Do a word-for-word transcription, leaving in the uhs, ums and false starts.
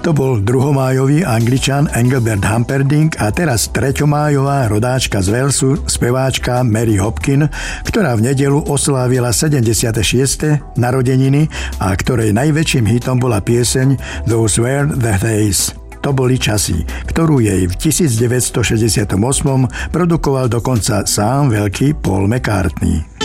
To bol druhomájový Angličan Engelbert Humperdinck a teraz treťomájová rodáčka z Walesu, speváčka Mary Hopkin, ktorá v nedeľu oslávila sedemdesiate šieste narodeniny a ktorej najväčším hitom bola pieseň Those Were the Days. To boli časy, ktorú jej v devätnásťstošesťdesiatosem produkoval dokonca sám veľký Paul McCartney.